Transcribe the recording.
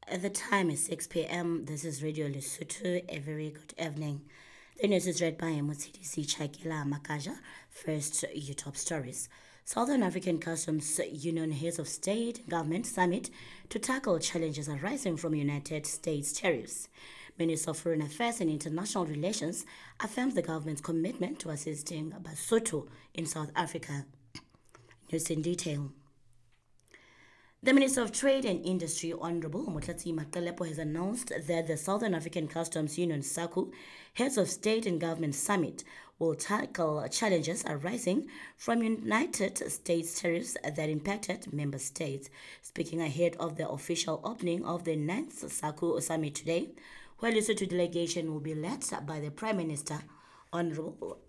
The time is 6 p.m. This is Radio Lesotho. A very good evening. The news is read by MCDC Chakila Makaja. First, your top stories. Southern African Customs Union Heads of State Government Summit to tackle challenges arising from United States tariffs. Minister of Foreign Affairs and International Relations affirms the government's commitment to assisting Basotho in South Africa. News in detail. The Minister of Trade and Industry, Honorable Motlatsi Matalepo, has announced that the Southern African Customs Union SACU Heads of State and Government Summit will tackle challenges arising from United States tariffs that impacted member states. Speaking ahead of the official opening of the 9th SACU Summit today, where Lesotho delegation will be led by the Prime Minister, Honorable